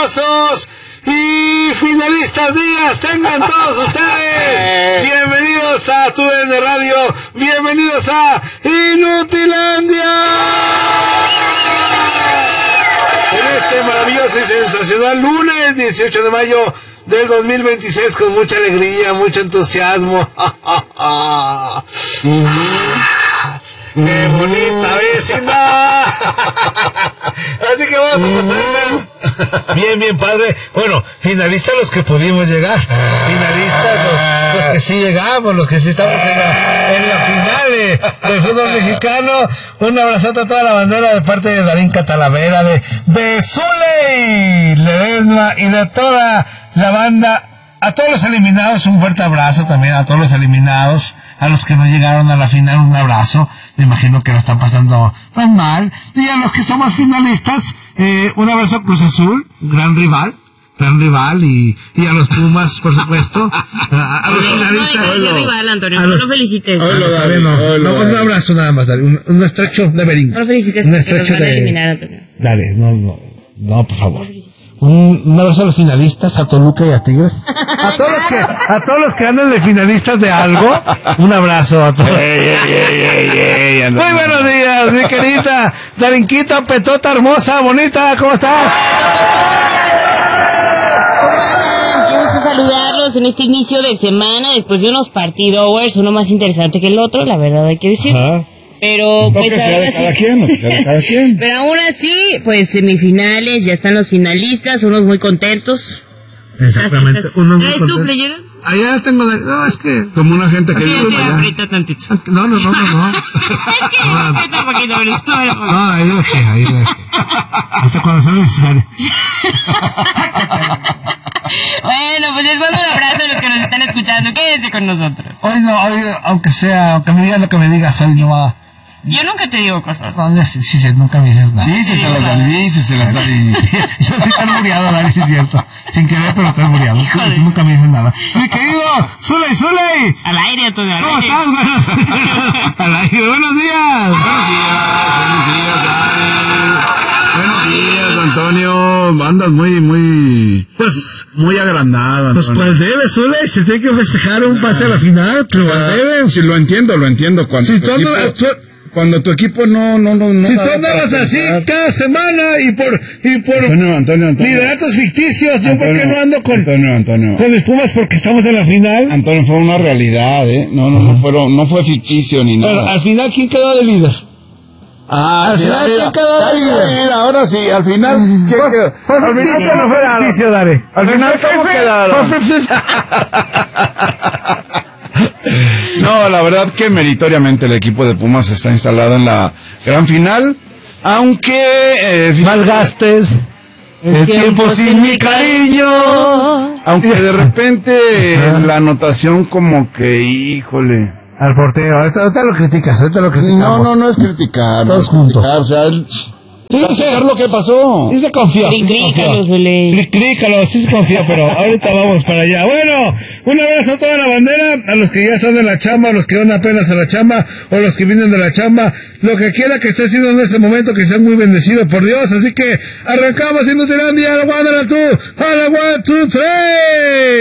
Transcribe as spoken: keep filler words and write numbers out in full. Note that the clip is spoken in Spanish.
maravillosos y finalistas días tengan todos ustedes. Bienvenidos a Tu D N Radio, bienvenidos a Inutilandia. En este maravilloso y sensacional lunes dieciocho de mayo del dos mil veintiséis, con mucha alegría, mucho entusiasmo. ¡Qué bonita vecindad! Así que vamos a pasarla bien, bien padre. Bueno, finalistas los que pudimos llegar. Finalistas los, los que sí llegamos, los que sí estamos en la, en la final eh, del fútbol mexicano. Un abrazote a toda la bandera de parte de Darín Catalavera, de, de Zuley Ledesma y de toda la banda. A todos los eliminados, un fuerte abrazo también a todos los eliminados, a los que no llegaron a la final, un abrazo. Me imagino que lo están pasando pues mal. Y a los que somos finalistas, eh, un abrazo a Cruz Azul, gran rival, gran rival, y, y a los Pumas, por supuesto. A, a los finalistas. No, no, no, rival, Antonio, no lo felicites. No, no, no, un abrazo nada más, dale, un, un estrecho de berín. No lo felicites un porque nos estrecho van a de... eliminar, Antonio. Dale, no, no, no, por favor. Un, un abrazo a los finalistas, a Toluca y a Tigres. A todos los que, a todos los que andan de finalistas de algo, un abrazo a todos. Ey, ey, ey, ey, ey, muy buenos días, mi querida Darinquita, petota hermosa, bonita, ¿cómo estás? Qué gusto saludarlos en este inicio de semana, después de unos partidowers, uno más interesante que el otro, la verdad hay que decir. Ajá. Pero pues aún sea de así, cada quien, sea de cada quien. Pero aún así, pues semifinales, ya están los finalistas, unos muy contentos. Exactamente. Unos muy ¿Eres tú, contentos. playero? Allá tengo, no, es que como una gente que Yo vive te allá. aprieta tantito. No, no, no, no, no. Es que me aprieta un poquito, pero es todo. No, ahí lo dejé, ahí lo dejé. Hasta cuando sea necesario. Bueno, pues les mando un abrazo a los que nos están escuchando. Quédense con nosotros. Hoy no, hoy, aunque sea, aunque me digas lo que me digas, hoy no va. Yo nunca te digo cosas. No, sí, sí, sí, nunca me dices nada. Díceselas, Dani, díceselas, Dani. Yo sí estoy muriado, Dani, sí es cierto. Sin querer, pero estoy muriado. Tú, tú nunca me dices nada. Mi querido Zuley, Zuley. Al aire, Antonio. ¿Cómo estás? Buenos días. Al aire, buenos días. Buenos días, buenos días, Dani. Buenos días, Antonio. Andas muy, muy, Pues, muy agrandado, pues, Antonio. pues debe, Zuley. Se tiene que festejar un pase a la final. Pues, Ah, debe. sí, lo entiendo, lo entiendo. Cuando Si tu tú equipo, andas- tú- cuando tu equipo no, no, no, no. Si da tú andabas para así pensar. cada semana y por, y por Antonio, Antonio, Antonio. lideratos ficticios, yo por qué Antonio, no ando con, Antonio, Antonio. con mis Pumas porque estamos en la final. Antonio, fue una realidad, ¿eh? No, no, no fueron, no fue ficticio ni Bueno, nada. al final, ¿quién quedó de líder? Ah, al mira, final, mira, ¿quién quedó de mira, líder? mira, ahora sí, al final, ¿quién quedó? Al final, Sí, ¿cómo no fue quedaron? ficticio, Dare. Al final, ¿cómo quedaron? No, la verdad que meritoriamente el equipo de Pumas está instalado en la gran final, aunque eh, Malgastes el tiempo sin mi cariño. aunque de repente la anotación como que, híjole. Al portero, ahorita, ahorita lo criticas, ahorita lo criticamos. No, no, no es criticar, no Todos es criticar, juntos. o sea, el, criticar lo que pasó. Sí se confió, sí se Crícalo, confió. Zuley. Crícalo, sí se confía, pero ahorita vamos para allá. Bueno, un abrazo a toda la bandera, a los que ya están de la chamba, a los que van apenas a la chamba, o los que vienen de la chamba, lo que quiera que esté haciendo en ese momento, que sean muy bendecidos por Dios. Así que arrancamos Inutilandia, a la one, a la two, a la one, two, three.